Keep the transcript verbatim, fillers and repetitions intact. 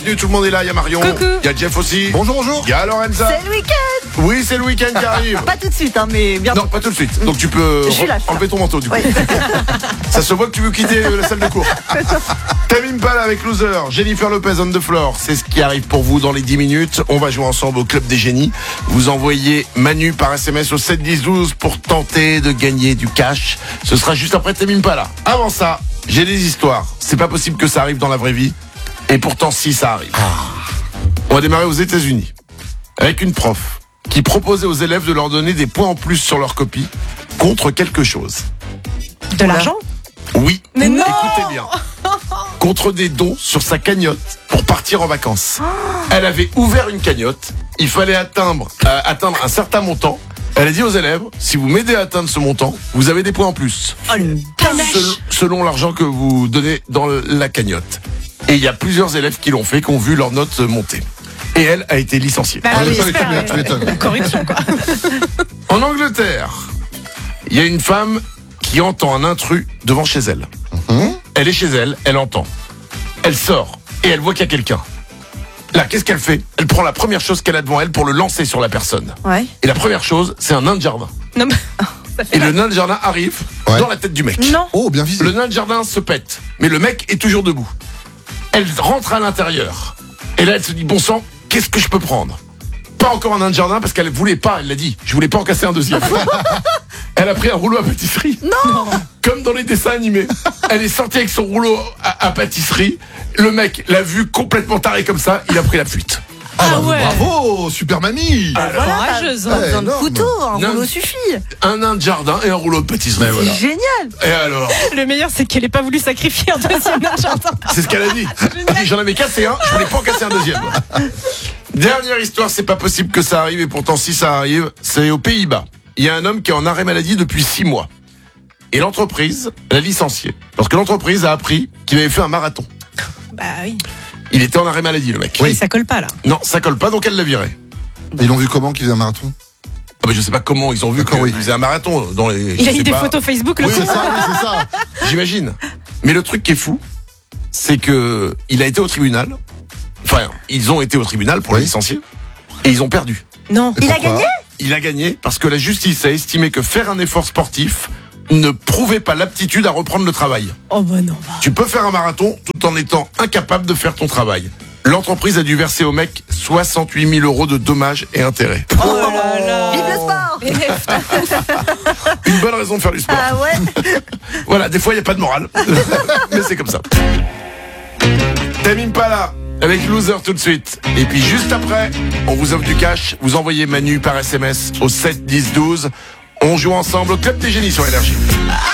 Bienvenue, tout le monde est là, il y a Marion, il y a Jeff aussi. Bonjour, bonjour. Il y a Lorenza. C'est le week-end. Oui, c'est le week-end qui arrive. Pas tout de suite, hein, mais bientôt. Non, pas tout de suite. Donc tu peux Je suis là, je suis enlever là. ton manteau du coup. Ouais. Ça se voit que tu veux quitter la salle de cours. Tamim Pala avec Loser, Jennifer Lopez on the floor. C'est ce qui arrive pour vous dans les dix minutes. On va jouer ensemble au Club des Génies. Vous envoyez Manu par S M S au sept dix douze pour tenter de gagner du cash. Ce sera juste après Tamim Pala. Avant ça, j'ai des histoires. C'est pas possible que ça arrive dans la vraie vie. Et pourtant, si, ça arrive. On va démarrer aux États-Unis avec une prof qui proposait aux élèves de leur donner des points en plus sur leur copie contre quelque chose. De l'argent? Oui, Mais non. écoutez bien. Contre des dons sur sa cagnotte pour partir en vacances. Elle avait ouvert une cagnotte. Il fallait atteindre, euh, atteindre un certain montant. Elle a dit aux élèves, si vous m'aidez à atteindre ce montant, vous avez des points en plus. Oh le panache. Sel- selon l'argent que vous donnez dans la cagnotte. Et il y a plusieurs élèves qui l'ont fait, qui ont vu leur note monter. Et elle a été licenciée. Bah Ah, oui, ça j'espère, m'étonne, tu m'étonnes. euh, corruption quoi. En Angleterre, il y a une femme qui entend un intrus devant chez elle. Hum Elle est chez elle, elle entend. Elle sort et elle voit qu'il y a quelqu'un. Là, qu'est-ce qu'elle fait? Elle prend la première chose qu'elle a devant elle pour le lancer sur la personne. Ouais. Et la première chose, c'est un nain de jardin. Non, mais... ça fait Et le mal. nain de jardin arrive Ouais. dans la tête du mec. Non. Oh, bien visé. Le nain de jardin se pète, mais le mec est toujours debout. Elle rentre à l'intérieur. Et là, elle se dit, bon sang, qu'est-ce que je peux prendre? Pas encore un nain de jardin, parce qu'elle voulait pas, elle l'a dit. Je voulais pas en casser un deuxième. Elle a pris un rouleau à pâtisserie. Non. Comme dans les dessins animés. Elle est sortie avec son rouleau à, à pâtisserie. Le mec l'a vu complètement taré comme ça, il a pris la fuite. Ah, Ah bah, ouais. bravo, super mamie. Alors, Voilà, courageuse, pas hein. besoin de énorme. couteau, un Non. rouleau suffit. un nain de jardin et un rouleau de pâtisserie. Mais voilà. C'est génial. Et alors? Le meilleur, c'est qu'elle ait pas voulu sacrifier un deuxième nain de jardin. C'est ce qu'elle a dit. Elle dit, j'en avais cassé un, je voulais pas en casser un deuxième. Dernière histoire, c'est pas possible que ça arrive, et pourtant si ça arrive, c'est aux Pays-Bas. Il y a un homme qui est en arrêt maladie depuis six mois. Et l'entreprise l'a licencié. Parce que l'entreprise a appris qu'il avait fait un marathon. Bah oui. Il était en arrêt maladie, le mec. Oui. Ça colle pas là. Non, ça colle pas, donc elle l'a viré. Ils l'ont vu comment qu'il faisait un marathon? Ah bah je sais pas comment ils ont vu D'accord, qu'il oui. faisait un marathon dans les... Il je a sais mis des pas. photos Facebook le Oui, coup. c'est ça, oui, c'est ça. J'imagine. Mais le truc qui est fou, c'est que il a été au tribunal. Enfin, ils ont été au tribunal pour Oui. le licencier. Et ils ont perdu. Non. Et Il a pourquoi? gagné. Il a gagné parce que la justice a estimé que faire un effort sportif ne prouvait pas l'aptitude à reprendre le travail. Oh bah non. Tu peux faire un marathon tout en étant incapable de faire ton travail. L'entreprise a dû verser au mec soixante-huit mille euros de dommages et intérêts. Oh là là. Vive le sport. Une bonne raison de faire du sport. Ah ouais. Voilà, des fois il n'y a pas de morale. Mais c'est comme ça. Tamim Pala avec Loser tout de suite. Et puis juste après, on vous offre du cash. Vous envoyez Manu par S M S au sept dix douze. On joue ensemble au Club des Génies sur Énergie.